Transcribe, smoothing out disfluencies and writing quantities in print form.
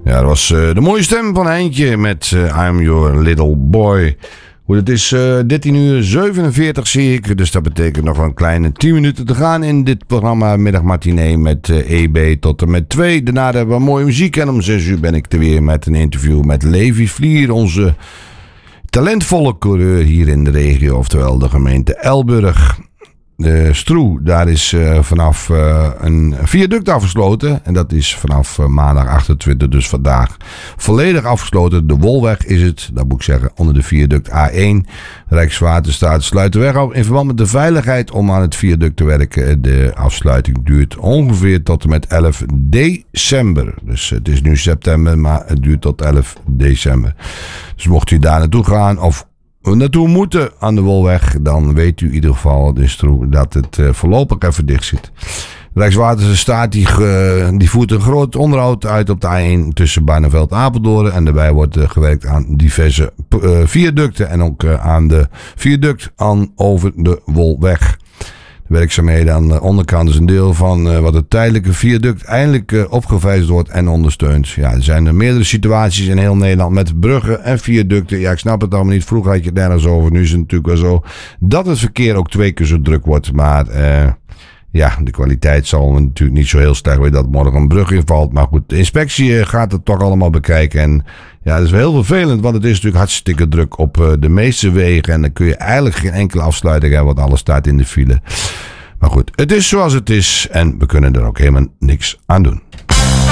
Ja, dat was de mooie stem van Heintje met I'm Your Little Boy. Goed, het is 13:47 zie ik. Dus dat betekent nog een kleine 10 minuten te gaan in dit programma Middagmatinee met EB tot en met 2. Daarna hebben we mooie muziek en om 6 uur ben ik er weer met een interview met Levi Vlier, onze talentvolle coureur hier in de regio, oftewel de gemeente Elburg. De Stroe, daar is vanaf een viaduct afgesloten. En dat is vanaf maandag 28, dus vandaag volledig afgesloten. De Wolweg is het, dat moet ik zeggen, onder de viaduct A1. Rijkswaterstaat sluit de weg af in verband met de veiligheid om aan het viaduct te werken. De afsluiting duurt ongeveer tot en met 11 december. Dus het is nu september, maar het duurt tot 11 december. Dus mocht u daar naartoe gaan of naartoe moeten aan de Wolweg, dan weet u in ieder geval dus dat het voorlopig even dicht zit. Rijkswaterstaat die voert een groot onderhoud uit op de A1 tussen Barneveld en Apeldoorn. En daarbij wordt gewerkt aan diverse viaducten en ook aan de viaduct over de Wolweg. De werkzaamheden aan de onderkant is een deel van wat het tijdelijke viaduct eindelijk opgevijzeld wordt en ondersteunt. Ja, er zijn meerdere situaties in heel Nederland met bruggen en viaducten. Ja, ik snap het allemaal niet. Vroeger had je het nergens over. Nu is het natuurlijk wel zo dat het verkeer ook 2 keer zo druk wordt. Maar ja, de kwaliteit zal natuurlijk niet zo heel sterk worden dat morgen een brug invalt. Maar goed, de inspectie gaat het toch allemaal bekijken. En ja, dat is wel heel vervelend, want het is natuurlijk hartstikke druk op de meeste wegen. En dan kun je eigenlijk geen enkele afsluiting hebben, want alles staat in de file. Maar goed, het is zoals het is en we kunnen er ook helemaal niks aan doen.